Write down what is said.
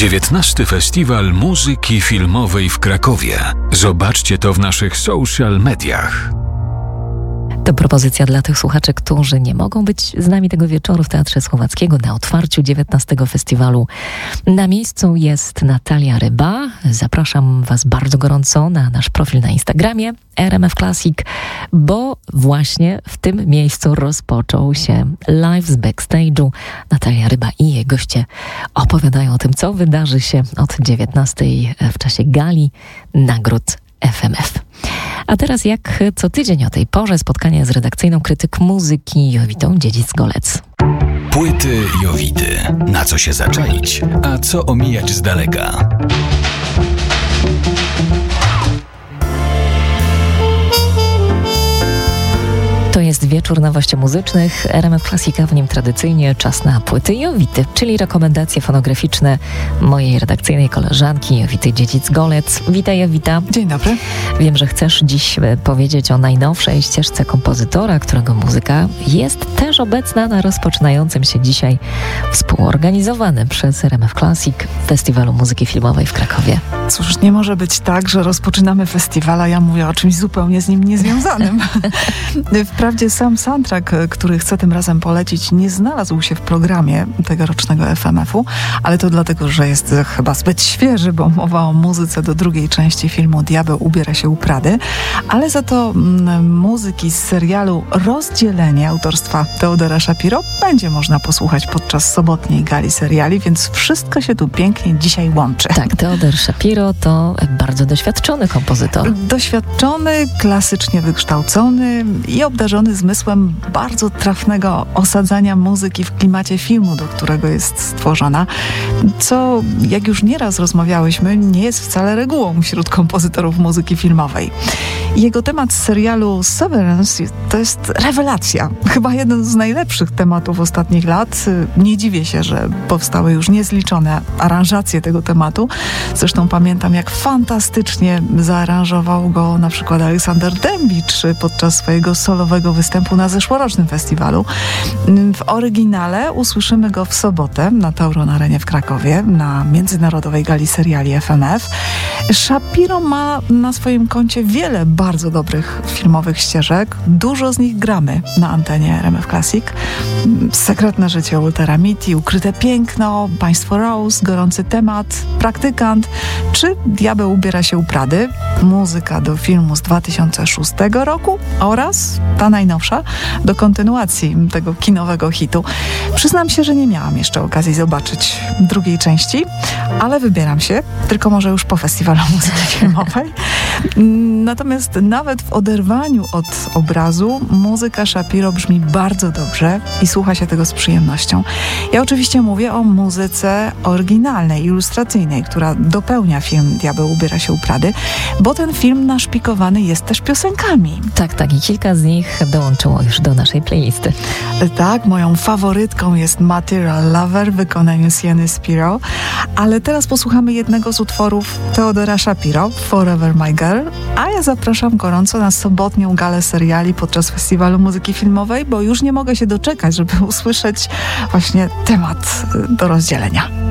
XIX Festiwal Muzyki Filmowej w Krakowie. Zobaczcie to w naszych social mediach. To propozycja dla tych słuchaczy, którzy nie mogą być z nami tego wieczoru w Teatrze Słowackiego na otwarciu XIX Festiwalu. Na miejscu jest Natalia Ryba. Zapraszam Was bardzo gorąco na nasz profil na Instagramie RMF Classic, bo właśnie w tym miejscu rozpoczął się live z backstage'u. Natalia Ryba i jej goście opowiadają o tym, co wydarzy się od 19 w czasie gali nagród FMF. A teraz jak co tydzień o tej porze spotkanie z redakcyjną krytyk muzyki Jowitą Dziedzic-Golec. Płyty Jowity. Na co się zaczaić, a co omijać z daleka. To jest wieczór nowości muzycznych. RMF Klasika, w nim tradycyjnie czas na płyty Jowity, czyli rekomendacje fonograficzne mojej redakcyjnej koleżanki Jowity Dziedzic-Golec. Witaj, Jowita. Dzień dobry. Wiem, że chcesz dziś powiedzieć o najnowszej ścieżce kompozytora, którego muzyka jest też obecna na rozpoczynającym się dzisiaj współorganizowanym przez RMF Classic Festiwalu Muzyki Filmowej w Krakowie. Cóż, nie może być tak, że rozpoczynamy festiwal, a ja mówię o czymś zupełnie z nim niezwiązanym. Wprawdzie sam soundtrack, który chcę tym razem polecić, nie znalazł się w programie tegorocznego FMF-u, ale to dlatego, że jest chyba zbyt świeży, bo mowa o muzyce do drugiej części filmu Diabeł ubiera się u Prady, ale za to muzyki z serialu Rozdzielenie autorstwa Teodora Shapiro będzie można posłuchać podczas sobotniej gali seriali, więc wszystko się tu pięknie dzisiaj łączy. Tak, Teodor Shapiro to bardzo doświadczony kompozytor. Doświadczony, klasycznie wykształcony i obdarzony zmysłem bardzo trafnego osadzania muzyki w klimacie filmu, do którego jest stworzona, co, jak już nieraz rozmawiałyśmy, nie jest wcale regułą wśród kompozytorów muzyki filmowej. Jego temat z serialu Severance to jest rewelacja. Chyba jeden z najlepszych tematów ostatnich lat. Nie dziwię się, że powstały już niezliczone aranżacje tego tematu. Zresztą pamiętam, jak fantastycznie zaaranżował go na przykład Aleksander Dębicz podczas swojego solowego występu na zeszłorocznym festiwalu. W oryginale usłyszymy go w sobotę na Tauron Arenie w Krakowie, na międzynarodowej gali seriali FMF. Shapiro ma na swoim koncie wiele bardzo dobrych filmowych ścieżek. Dużo z nich gramy na antenie RMF Classic. Sekretne życie Waltera Mitty, Ukryte piękno, Państwo Rose, Gorący temat, Praktykant czy Diabeł ubiera się u Prady. Muzyka do filmu z 2006 roku oraz ta najnowsza do kontynuacji tego kinowego hitu. Przyznam się, że nie miałam jeszcze okazji zobaczyć drugiej części, ale wybieram się, tylko może już po festiwalu muzyki filmowej. Natomiast nawet w oderwaniu od obrazu muzyka Shapiro brzmi bardzo dobrze i słucha się tego z przyjemnością. Ja oczywiście mówię o muzyce oryginalnej, ilustracyjnej, która dopełnia film Diabeł ubiera się u Prady, bo ten film naszpikowany jest też piosenkami. Tak, i kilka z nich dołączyło już do naszej playlisty. Tak, moją faworytką jest Material Lover w wykonaniu Sieny Spiro, ale teraz posłuchamy jednego z utworów Teodora Shapiro, Forever My Girl, a ja zapraszam gorąco na sobotnią galę seriali podczas Festiwalu Muzyki Filmowej, bo już nie mogę się doczekać, żeby usłyszeć właśnie temat do rozdzielenia.